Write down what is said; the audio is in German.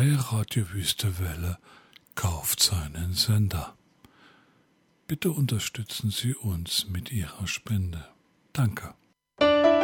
Freie Radio Wüstewelle kauft seinen Sender. Bitte unterstützen Sie uns mit Ihrer Spende. Danke.